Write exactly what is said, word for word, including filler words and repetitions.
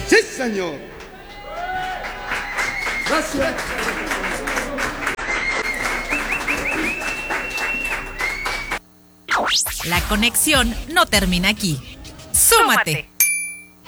Sí, señor. Gracias. La conexión no termina aquí. ¡Súmate!